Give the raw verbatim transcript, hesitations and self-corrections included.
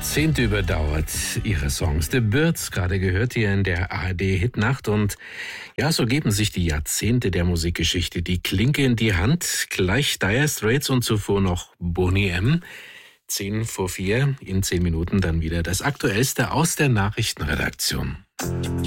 Jahrzehnte überdauert, ihre Songs. The Byrds, gerade gehört hier in der A R D-Hitnacht. Und ja, so geben sich die Jahrzehnte der Musikgeschichte die Klinke in die Hand. Gleich Dire Straits und zuvor noch Boney M. Zehn vor vier, in zehn Minuten dann wieder das Aktuellste aus der Nachrichtenredaktion.